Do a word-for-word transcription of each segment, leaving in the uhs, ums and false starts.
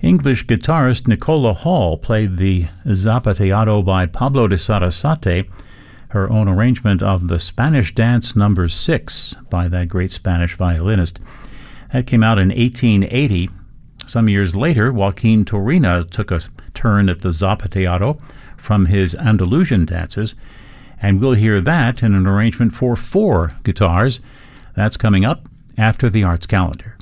English guitarist Nicola Hall played the Zapateado by Pablo de Sarasate, her own arrangement of the Spanish Dance Number Six by that great Spanish violinist. That came out in eighteen eighty. Some years later, Joaquin Turina took a turn at the Zapateado from his Andalusian dances, and we'll hear that in an arrangement for four guitars. That's coming up after the Arts Calendar.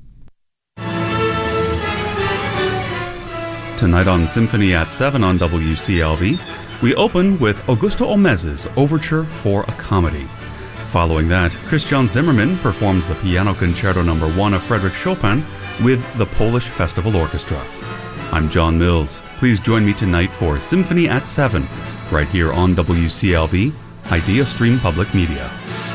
Tonight on Symphony at seven on W C L V, we open with Augusto Omez's Overture for a Comedy. Following that, Christian Zimmermann performs the Piano Concerto Number one of Frédéric Chopin with the Polish Festival Orchestra. I'm John Mills. Please join me tonight for Symphony at seven, right here on W C L V, Idea Stream Public Media.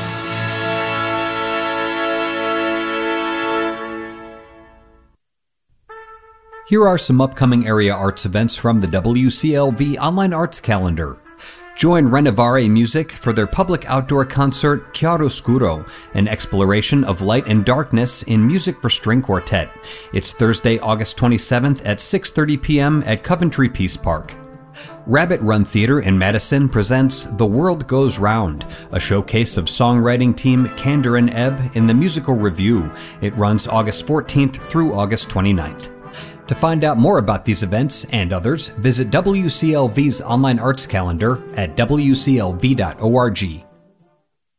Here are some upcoming area arts events from the W C L V Online Arts Calendar. Join Renovare Music for their public outdoor concert Chiaroscuro, an exploration of light and darkness in music for string quartet. It's Thursday, August twenty-seventh at six thirty p.m. at Coventry Peace Park. Rabbit Run Theater in Madison presents The World Goes Round, a showcase of songwriting team Candor and Ebb in the Musical Review. It runs August fourteenth through August twenty-ninth. To find out more about these events and others, visit W C L V's online arts calendar at w c l v dot org.